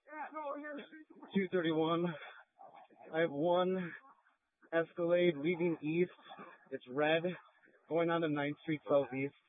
231. I have one Escalade leaving east. It's red, going on to 9th Street Southeast.